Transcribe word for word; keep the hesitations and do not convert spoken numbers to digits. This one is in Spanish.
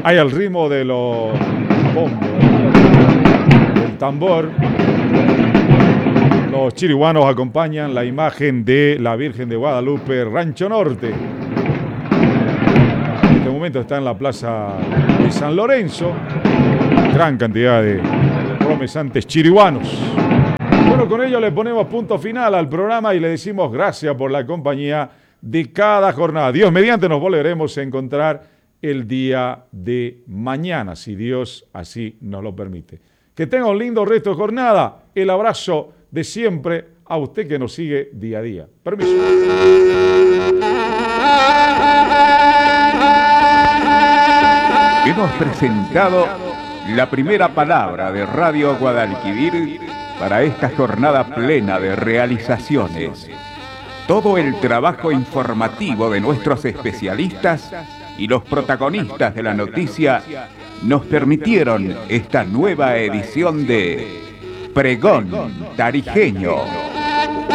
Hay al ritmo de los bombos, el tambor. Los chiriguanos acompañan la imagen de la Virgen de Guadalupe, Rancho Norte. En este momento está en la plaza de San Lorenzo. Gran cantidad de promesantes chiriguanos. Bueno, con ello le ponemos punto final al programa y le decimos gracias por la compañía de cada jornada. Dios mediante nos volveremos a encontrar el día de mañana, si Dios así nos lo permite. Que tenga un lindo resto de jornada. El abrazo de siempre a usted que nos sigue día a día. Permiso. Hemos presentado la primera palabra de Radio Guadalquivir para esta jornada plena de realizaciones. Todo el trabajo informativo de nuestros especialistas y los protagonistas de la noticia nos permitieron esta nueva edición de Pregón Tarijeño.